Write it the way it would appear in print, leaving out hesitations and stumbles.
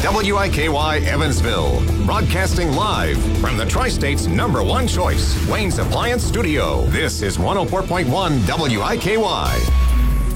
WIKY Evansville, broadcasting live from the Tri-State's #1 choice, Wayne's Appliance Studio. This is 104.1 WIKY.